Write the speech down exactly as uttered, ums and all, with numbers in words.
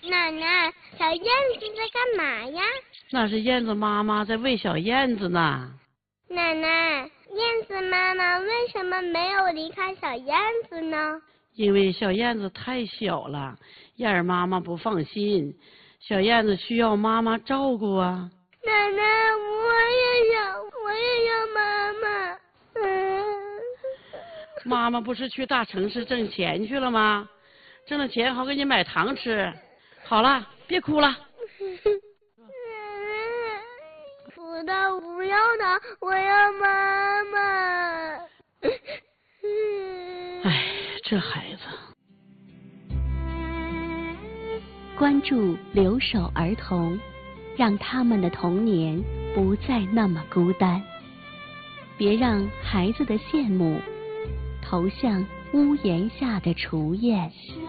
奶奶，小燕子在干嘛呀？ 那是燕子妈妈在喂小燕子呢。 奶奶，燕子妈妈为什么没有离开小燕子呢？ 因为小燕子太小了，燕儿妈妈不放心，小燕子需要妈妈照顾啊。 奶奶，我也想，我也要妈妈。嗯。 妈妈不是去大城市挣钱去了吗？挣了钱好给你买糖吃。好了，别哭了。 不的，不要的，我要妈妈。 哎，这孩子。 关注留守儿童，让他们的童年不再那么孤单。别让孩子的羡慕投向屋檐下的雏燕。